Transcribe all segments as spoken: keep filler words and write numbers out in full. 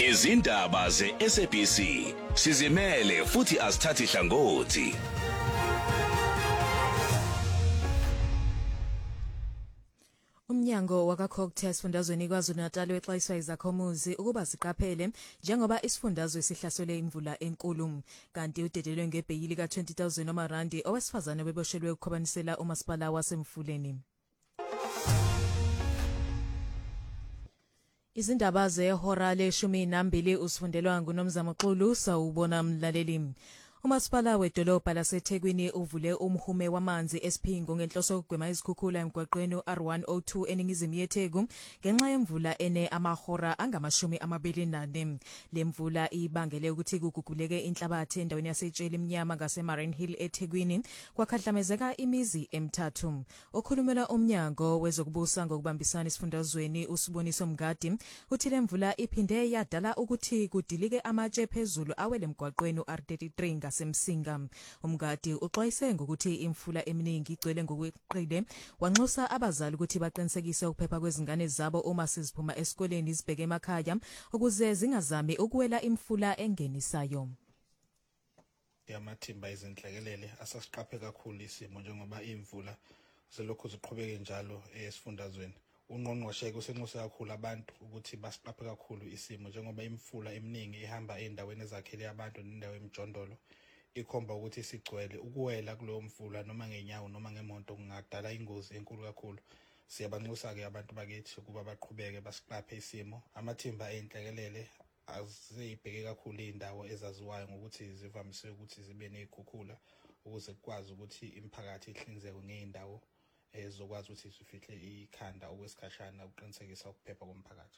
Izindaba ze-S A B C sizimele futhi asithathi hlangothi. Umnyango wakaCocktail esifundazweni KwaZulu-Natal wexwayisa izakhamuzi ukuba ziqaphele njengoba isifundazwe sihlaselwe imvula enkulu kanti udedelwe ngebheyili ka twenty thousand amarandi owesifazane beboshelwe ukukhobanisela umasipala wasemfuleni. Izindaba zehora leshumi nambili usifundelwa nguNomzamo Xulu sawubona mlaleli. Umasipala wedolobha laseThekwini uvule umhume wamanzi esiphingo ngenhloso yokugwema izikhukhula emgwaqweni R one oh two eningizimu yeTheku ngenxa yemvula ene amahora angamashumi amabili nane. Le mvula ibangele ukuthi kuguguleke inhlabathi endaweni yaseTsheli Mnyama ngaseMarine Hill eThekwini kwakhahlamezeka imizi emithathu. Okhulumela umnyango wezokubusa ngokubambisana isifundazweni uSiboniso Mngadi uthi le mvula iphinde yadala ukuthi kudilike amatshe phezulu awele emgwaqweni R thirty-three semsinga. Umngadi uxwayise ngokuthi imfula eminingi igcwele ngokweqile wanxusa abazali ukuthi baqinisekise ukuphepha kwezingane zabo uma siziphuma esikoleni zibheke emakhaya ukuze zingazami ukuwela imfula engenisayo. Yamathimba izinhlekelele asasiqaphe kakhulu isimo njengoba imvula selokhu ziqhubeke njalo esifundazweni. Ungqongqoshe kusenxusa kakhulu abantu ukuthi basiqaphe kakhulu isimo njengoba imfula eminingi ihamba endaweni ezakhele abantu nendawo emjondolo ikhomba ukuthi sigcwele ukuwela kuleyo mfula noma ngenyawo noma ngemonto kungadala ingozi enkulu kakhulu. Siyabanxusa ke abantu bakithi ukuba baqhubeke basiqaphe isimo. Amathimba enhlekelele azibheke kakhulu indawo ezaziwayo ngokuthi zivamise ukuthi zibe nezikhukhula ukuze kukwazi ukuthi imphakathi ihlinzeke ngeindawo ezokwazi ukuthi sifihle ikhanda okwesikhashana ukuqinisekisa ukuphepha komphakathi.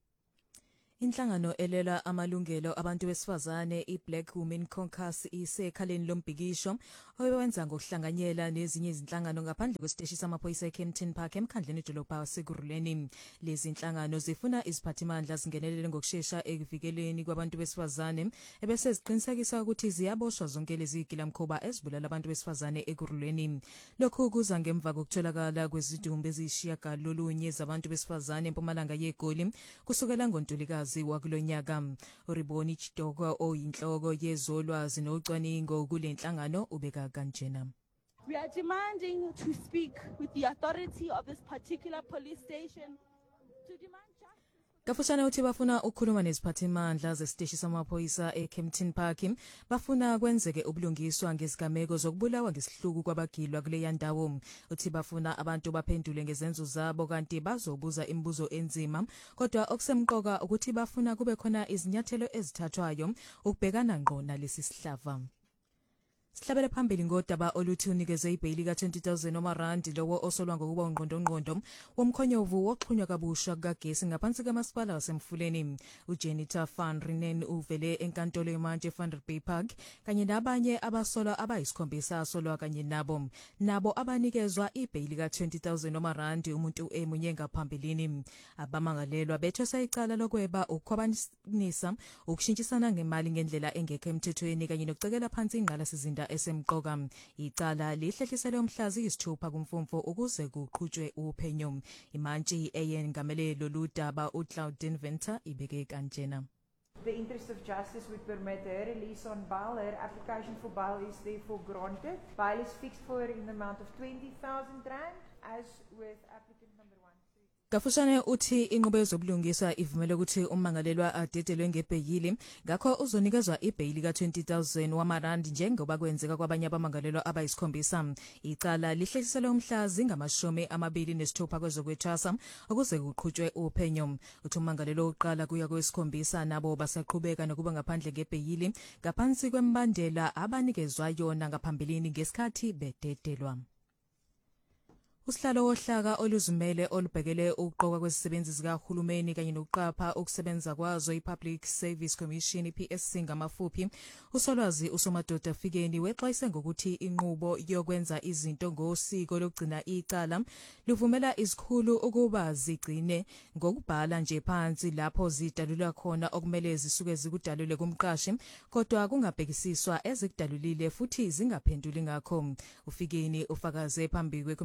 Inhlangano elela amalungelo abantu besifazane iBlack Women Caucus isekhaleni lombhikisho owenza ngokuhlanganyela nezinye izinhlangano ngaphandle kwesiteshi samaphoyisa eKempton Park emkhandleni edolobha waseGuruleni. Lezi inhlangano zifuna iziphathimandla zingenelele ngokusheshsha ekuvikeleni kwabantu besifazane ebese ziqinisekisa ukuthi ziyaboshwa zonke lezi igilamkhoba ezibulala abantu besifazane eGuruleni. Lokhu kuza ngemva kokutholakala kwezidumbu ezishiyagalolunye zabantu besifazane eMpumalanga yeGoli kusukela ngoNtulikazi wakulonyaka. Uriboni Chitoko oyinhloko yezolwazi nocwaningo kule nhlangano ubeka kanjena. We are demanding to speak with the authority of this particular police station to demand Kafushane uthi bafuna ukukhuluma neziphathimandla zesiteshi samaphoyisa eKempton Park bafuna kwenzeke ubulungiswa ngezigameko zokubulawa ngesihluku kwabagilwa kule ndawo. Uthi bafuna abantu baphendule ngezenzo zabo kanti bazobuza imibuzo enzima kodwa okusemqoka ukuthi bafuna kube khona izinyathelo ezithathwayo ukubhekana ngqo nalesi sihlava. Sihlabele phambili ngodaba oluthi unikeze ibheyili ka twenty thousand amarandi lowo osolwa ngokuba ungqondongqondo womkhonyovu woxhunywa kabusha kagesi ngaphansi kamasipala wasemfuleni. uJenita Van Renen uvele enkantolo yemanje eVan Bay Park kanye nabanye abasolwa abayisikhombisa asolwa kanye nabo nabo abanikezwa ibheyili ka twenty thousand amarandi umuntu emunye ngaphambilini. Abamangalelwa bethwesa icala lokweba ukukhwabanisa ukushintshisana ngemali ngendlela engekho emthethweni kanye nokucekela phansi ingqala sizinda esemqoka. Icala lihlehlisele umhlazi isithupha kumfumfu ukuze kuqhutshwe uphenyo. Imantshi eyengamele lolu daba uClaudine Venter ibeke kanjena. The interest of justice would permit her release on bail. Her application for bail is therefore granted. Bail is fixed for her in the amount of twenty thousand rand as with applicant number one. Kafushane uthi inqubo yezobulungisa ivumela ukuthi umangalelwa adedelwe ngebheyili ngakho uzonikezwa ibheyili ka twenty thousand wamarandi njengoba kwenzeka kwabanye abamangalelwa abayisikhombisa. Icala lihlehlisele umhlazi ngamashumi amabili nesithupha kwezokwethwasa ukuze kuqhutshwe uphenyo. Uthi umangalelwa oqala kuya kwesikhombisa nabo basaqhubeka nokuba ngaphandle ngebheyili ngaphansi kwembandela abanikezwa yona ngaphambilini ngesikhathi bededelwa. Usihlalo wohlaka oluzimele olubhekele ukuqoka kwezisebenzi zikahulumeni kanye nokuqapha ukusebenza kwazo iPublic Service Commission P S C ngamafuphi usolwazi uSomadoda Fikeni wexwayise ngokuthi inqubo yokwenza izinto ngosiko lokugcina icala luvumela izikhulu ukuba zigcine ngokubhala nje phansi lapho zidalula khona okumele zisuke zikudalule kumqashi kodwa kungabhekisiswa ezikudalulile futhi zingaphenduli ngakho. uFikeni ufakaze phambi kwekomishana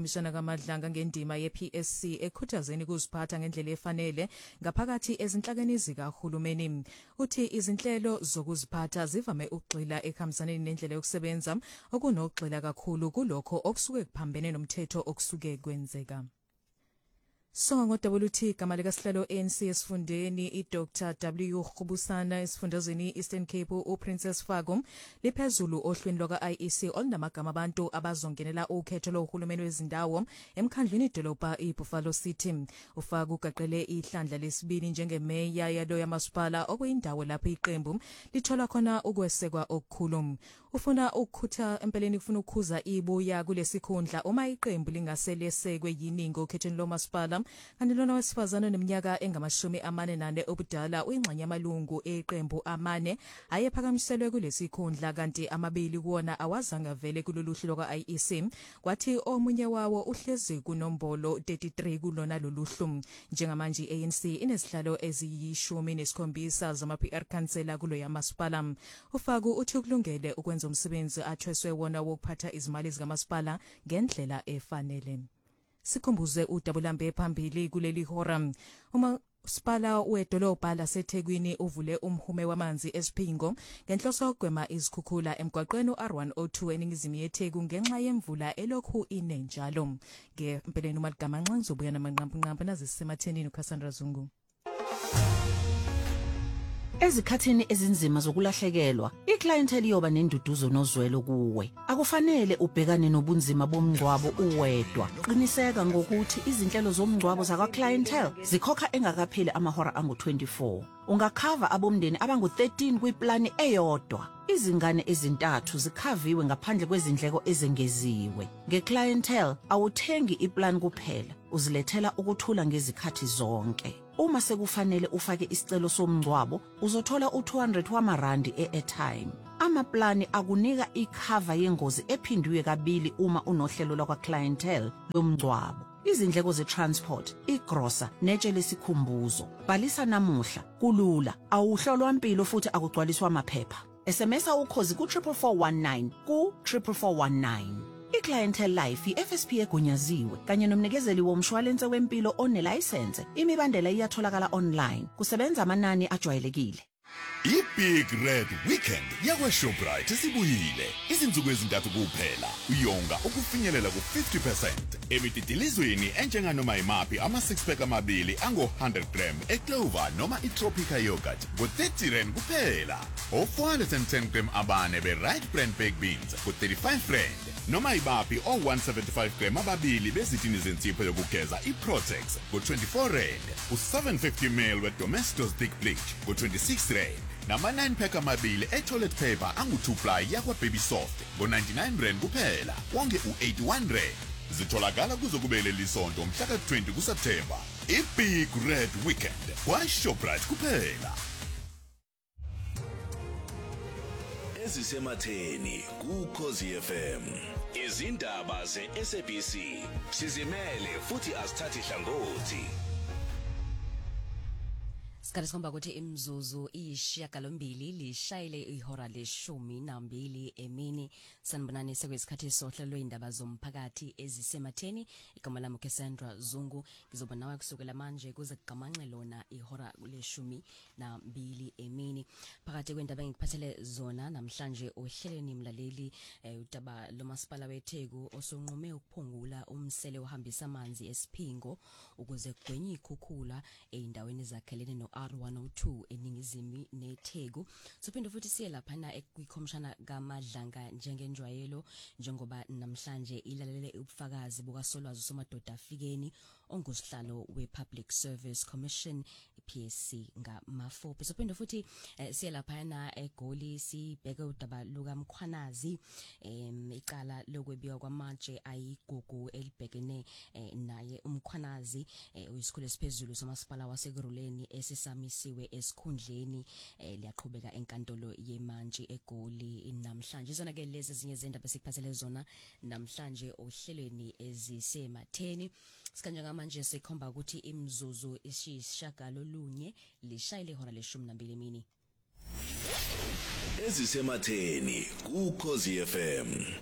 Madlanga ngendima ye-P S C ekhuthazeni ukuziphatha ngendlela efanele ngaphakathi ezinhlakeni zikahulumeni. Uthi izinhlelo zokuziphatha zivame ukugxila ekhambisaneni nendlela yokusebenza okunokugxila kakhulu kulokho okusuke kuphambene nomthetho okusuke kwenzeka. So ngo-W T gama likasihlalo A N C esifundeni i-Doctor W Khubusana esifundazweni Eastern Cape uPrincess Fago liphezulu ohlweni lwaka-I E C olunamagama abantu abazongenela ukhetho lohulumeni wezindawo emkhandlwini idolobha iBuffalo City. Ufago ugaqele ihlandla lesibili njengemeya yalo yamasipala okuyindawo lapho iqembu lithola khona ukwesekwa okukhulu. Ufuna ukukhutha empeleni ufuna ukukhuza ibuya kulesikhundla uma iqembu lingaselesekwe yiningi okhethweni lomasipala. Kanti lona wesifazana neminyaka engamashumi amane nane obudala uyingxenye yamalungu eqembu amane ayephakamiselwe kulesikhundla kanti amabili kuona awazanga vele kuloluhlu lokwa-I E C kwathi omunye wawo uhlezi kunombolo thirty-three kulona loluhlu. Njengamanje i-A N C inesihlalo eziyishumi nesikhombisa zama-P R councillor kulo yamasipala. Ufaku uthi ukulungele ukwenza umsebenzi athweswe wona wokuphatha izimali zikamasipala ngendlela efanele. Sikhumbuze uDabulambe phambili kuleli hora. Uma Spala wedolobha laseThekwini uvule umhume wamanzi eSiphingo ngenhloso yokugwema izikhukhula emgwaqweni u-R one oh two eningizimu yeTheku ngenxa yemvula elokhu ine njalo. Ngempeleni uMaligamanxa ngizobuya namanqampunqampu nazisemathenini uCassandra Zungu. Ezikhathini ezinzima zokulahlekelwa, iclientele yoba nenduduzo nozwelo kuwe. Akufanele ubhekane nobunzima bomngcwabo uwedwa. Qiniseka ngokuthi izinhlelo zomngcwabo zakwa-clientele zikhokha engakapheli amahora angu twenty-four. Ungakhava abomndeni abangu thirteen kwiplani eyodwa. Izingane ezintathu zikhaviwe ngaphandle kwezindleko ezengeziwe. Nge-clientele awuthengi iplan kuphela, uzilethela ukuthula ngezikhathi zonke. Uma sekufanele ufake isicelo somngcwabo, uzothola u two hundred wamarandi e-airtime. Amaplani akunika ikhava yengozi ephindwe kabili uma unohlelo lakwa-clientele lomngcwabo. Izindleko ze-transport, igrosa, netshe lesikhumbuzo. Bhalisa namuhla, kulula, awuhlolwa mpilo futhi akugcwaliswa amaphepha. S M S ukhozi ku triple four one nine ku triple four one nine. I-Clientele Life i-F S P egunyaziwe kanye nomnikezeli womshwalense wempilo onelicense. Imibandela iyatholakala online. Kusebenza amanani ajwayelekile. I-Big Red Weekend yakwa-Shoprite isibuyile. Izinsuku ezintathu kuphela. Uyonga ukufinyelela ku-fifty percent. Emididilizweni enjenganoma imaphi ama-six pack amabili ango-one hundred gram eClover noma iTropica yogurt ngo-thirty rand kuphela. O-four hundred ten gram abane be-Right Brand baked beans ku-thirty-five rand. Noma ibaphi o-one hundred seventy-five gram ababili bezitini zensipho yokugeza iProtex ku-twenty-four rand. U-seven hundred fifty milliliters we-Domestos thick bleach ku-twenty-six rand. Nama nine pack amabili e-toilet paper angu-two ply yakwa-Baby Soft ngo-ninety-nine rand kuphela. Wonke u-eighty-one rand. Zitholakala kuzokubele lisonto mhla twenty kuSeptemba. I-Big Red Weekend kwa-Shoprite kuphela. Ezisematheni kuKhosi F M. Izindaba ze-S A B C sizimele futhi asithathi hlangothi. Sikhathi sikhomba ukuthi imzuzu iyisishiyagalombili lishayile ihora leshumi nambili emini. Sanibonani sekwesikhathi sohlelo lwendaba zomphakathi ezisematheni. Igama lami Cassandra Zungu. Ngizoba nawe kusukela manje kuze kugamanxe lona ihora leshumi nambili emini. Phakathi kwendaba engikuphathele zona namhlanje ohlelweni mlaleli udaba lomasipala weTheku osonqume ukuphungula umsele ohambisa amanzi eSiphingo ukuze kugwenywe ikhukhula eindaweni zakhelene no R one oh two eningizimu neTheku. Sophinde futhi siye lapha na ekwikhomishana kaMadlanga njengenjwayelo njengoba namhlanje ilalele ubufakazi bukaSolwazi Somadoda Fikeni ongusihlalo wePublic Service Commission P S C ngamafuphi. Sophinde futhi eh, siye lapha na eGoli sibheke udaba luka Mkhwanazi em icala lokwebiwa kwamatshe ayigugu elibhekene eh, naye uMkhwanazi eh, uyisikhulu esiphezulu somasipala wasekuruleni esisamisiwe esikhundleni eh, liyaqhubeka enkantolo yemantshi eGoli namhlanje. Zona ke lezi ezinye izindaba esikuphathele zona namhlanje ohlelweni ezisematheni. Sikanje ngamanje sikhomba ukuthi imzuzu isishagalolunye lishayile ihora leshumi nambili emini. Ezisematheni kuKhosi F M.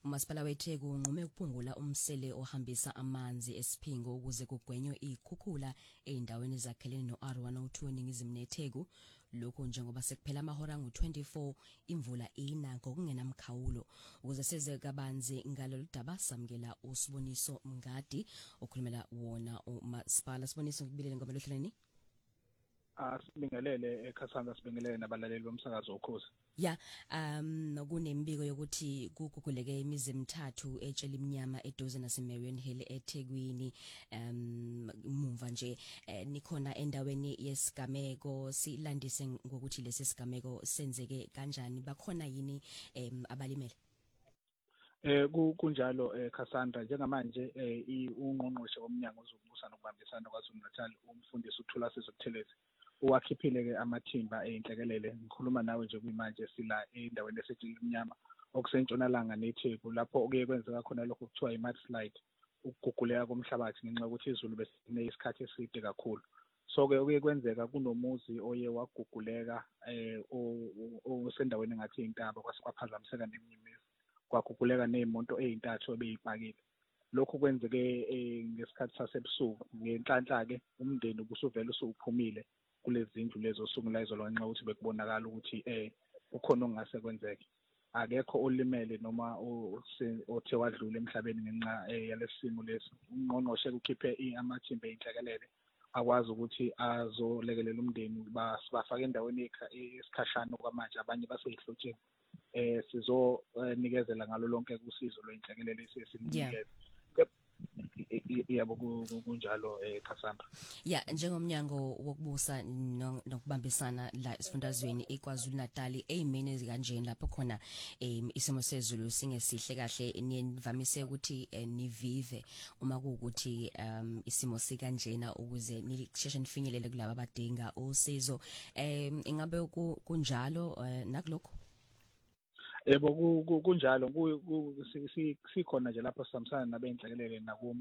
umasipala weTheku unqume ukuphungula umsele ohambisa amanzi esiphingo ukuze kugwenywe ikhukhula eindaweni zakhelene no R one oh two eningizimu neTheku. Lokho njengoba sekuphela amahora ngu twenty-four imvula ina ngokungenamkhawulo. Ukuze size kabanzi ngalolu daba samkela uSiboniso Mngadi okhulumela wona umasipala. Siboniso ngibilele ngoba lohleleni. Asibingelele eKhassanda, sibingelele nabalaleli bomsakazo Ukhozi. Ya um nokunembiko yokuthi kuguguleke imizi emithathu etshela iminyama eduze naseMarion Hill eThekwini. Um mumva nje eh, nikhona endaweni yesigameko, silandise ngokuthi lesi sigameko senzeke kanjani, bakhona yini em abalimele? Eh kunjalo eKhassanda, njengamanje eh ungqongqoshe womnyango ozokubusa nokubambisana kwaZulu Natal umfundisi uThula Sizokuthelezi uwakhiphile ke amathimba einhlekelele. Ngikhuluma nawe nje kuyimanje sila endaweni eseJili Mnyama okusentshonalanga neTheku, lapho okuye kwenzeka khona lokho kuthiwa i-mudslide, ukuguguleka komhlabathi ngenxa yokuthi izulu besine isikhathi eside kakhulu. So ke okuye kwenzeka kunomuzi oye waguguleka eh osendaweni ngathi intaba kwasiphazamiseka neminyimizi, kwaguguleka nezimonto ezintathu ebeyipakile. Lokho kwenzeke ngesikhathi sasebusuku. Ngenhlanhla ke umndeni ubusuvela usuphumile kulezi zindlu lezo sungula izolwanxa ukuthi bekubonakala ukuthi eh ukhona ongase kwenzeke. Akekho olimele noma othe wadlula emhlabeni ngenxa yalesimo leso. Ungqongqoshe ukhiphe amathimba einhlekelele akwazi ukuthi azolekelela umndeni bafake endaweni esikhashana okwamanje, abanye baseyihlotsheni. Eh sizo nikezela ngalo lonke kusizo lweinhlekelele esesinikeza. Yabo kunjalo eKhassanda. Ya njengomnyango wokubusa nokubambisana la esifundazweni eKwaZulu Natal ezimene kanjeni lapho khona isimo sezulu singesihle kahle, nivamise ukuthi nivive uma kuukuthi um isimo sikanjena ukuze nisheshe nifinyelele kulabo abadinga usizo. Em ingabe kunjalo nakulokho? Yebo kunjalo, sikhona nje lapho samsana nabeyinhlekelele nakum